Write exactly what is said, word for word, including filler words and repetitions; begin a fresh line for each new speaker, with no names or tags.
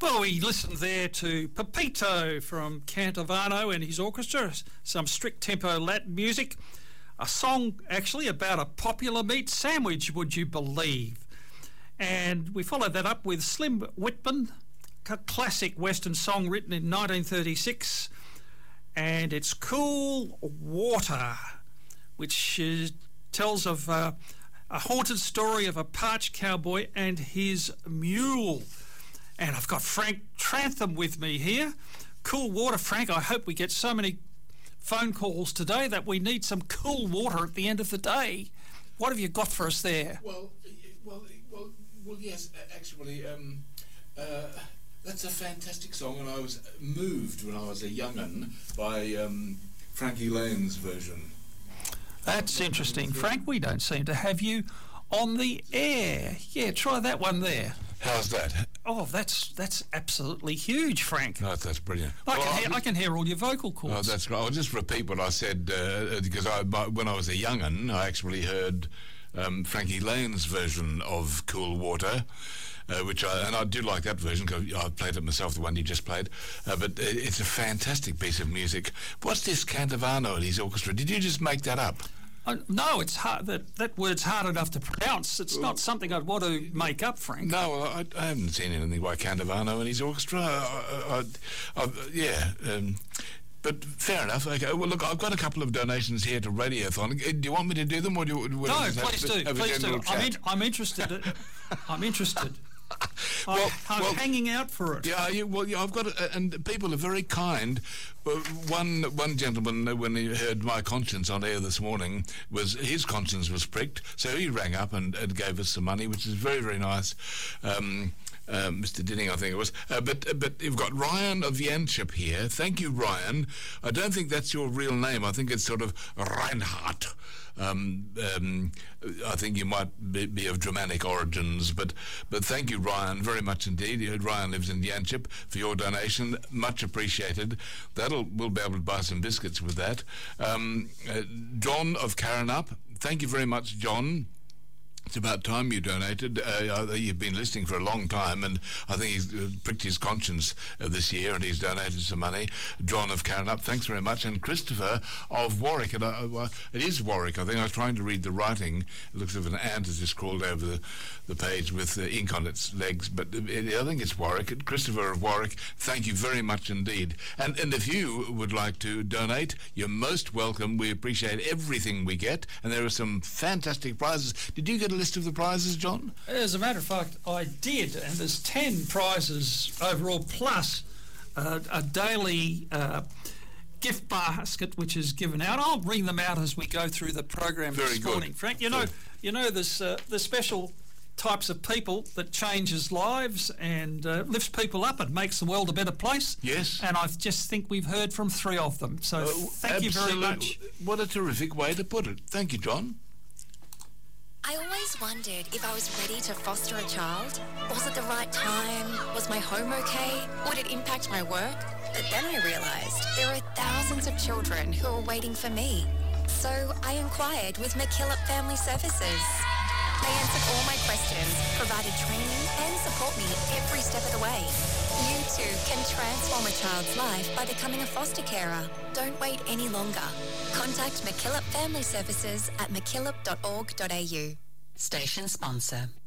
Well, we listened there to Pepito from Cantovano and his orchestra, some strict tempo Latin music, a song actually about a popular meat sandwich, would you believe? And we followed that up with Slim Whitman, a classic Western song written in nineteen thirty-six, and it's Cool Water, which uh, tells of uh, a haunted story of a parched cowboy and his mule. And I've got Frank Trantham with me here. Cool water, Frank. I hope we get so many phone calls today that we need some cool water at the end of the day. What have you got for us there?
Well, well, well, well. Yes, actually, um, uh, that's a fantastic song, and I was moved when I was a young'un by um, Frankie Lane's version.
That's interesting, Frank. We don't seem to have you on the air. Yeah, try that one there.
How's that?
Oh, that's that's absolutely huge, Frank.
No, that's brilliant.
I,
well,
can hear, I can hear all your vocal cords.
Oh, that's great. I'll just repeat what I said, uh, because I, when I was a young'un, I actually heard um, Frankie Lane's version of Cool Water, uh, which I, and I do like that version because I played it myself, the one you just played. Uh, but it's a fantastic piece of music. What's this Cantovano and his orchestra? Did you just make that up?
Uh, no, it's hard. That that word's hard enough to pronounce. It's not something I'd want to make up, Frank.
No, I, I haven't seen anything by Cantovano and his orchestra. I, I, I, yeah, um, but fair enough. Okay. Well, look, I've got a couple of donations here to Radiothon. Do you want me to do them, or do you?
No, please do. Please do. I'm, in, I'm interested. I'm interested.
Well,
I'm
well,
hanging out for it.
Yeah, you, well, yeah, I've got it, uh, and people are very kind. Uh, one one gentleman, uh, when he heard my conscience on air this morning, was his conscience was pricked, so he rang up and, and gave us some money, which is very, very nice. Um, uh, Mister Dinning, I think it was. Uh, but uh, but you've got Ryan of Yanchep here. Thank you, Ryan. I don't think that's your real name. I think it's sort of Reinhardt. Um, um, I think you might be, be of Germanic origins, but but thank you, Ryan, very much indeed. You heard Ryan lives in Yanchep, for your donation, much appreciated. That'll we'll be able to buy some biscuits with that. Um, uh, John of Caranup, thank you very much, John. It's about time you donated. Uh, you've been listening for a long time, and I think he's uh, pricked his conscience uh, this year, and he's donated some money. John of Caranup, thanks very much. And Christopher of Warwick. And uh, well, it is Warwick, I think. I was trying to read the writing. It looks as if an ant has just crawled over the, the page with uh, ink on its legs, but it, I think it's Warwick. Christopher of Warwick, thank you very much indeed. And, and if you would like to donate, you're most welcome. We appreciate everything we get, and there are some fantastic prizes. Did you get a list of the prizes, John?
As a matter of fact, I did, and there's ten prizes overall, plus uh, a daily uh, gift basket which is given out. I'll bring them out as we go through the program
Very
this
good.
morning, Frank. You know,
Good.
you know, there's uh, the special types of people that changes lives and uh, lifts people up and makes the world a better place.
Yes.
And I just think we've heard from three of them. So
Uh,
thank you very much.
What a terrific way to put it. Thank you, John.
I always wondered if I was ready to foster a child. Was it the right time? Was my home okay? Would it impact my work? But then I realised there are thousands of children who are waiting for me. So I inquired with McKillop Family Services. They answered all my questions, provided training and support me every step of the way. You too can transform a child's life by becoming a foster carer. Don't wait any longer. Contact McKillop Family Services at mckillop dot org dot a u.
Station sponsor.